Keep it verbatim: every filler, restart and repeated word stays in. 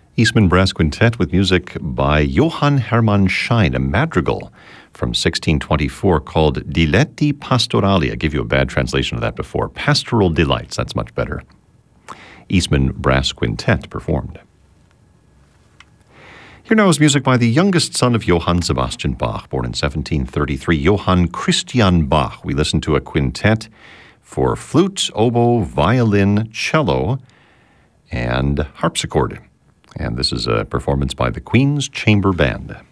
Eastman Brass Quintet with music by Johann Hermann Schein, a madrigal from sixteen twenty-four called Diletti Pastorali. I gave you a bad translation of that before. Pastoral Delights, that's much better. Eastman Brass Quintet performed. Here now is music by the youngest son of Johann Sebastian Bach, born in seventeen thirty-three, Johann Christian Bach. We listen to a quintet for flute, oboe, violin, cello, and harpsichord. And this is a performance by the Queen's Chamber Band.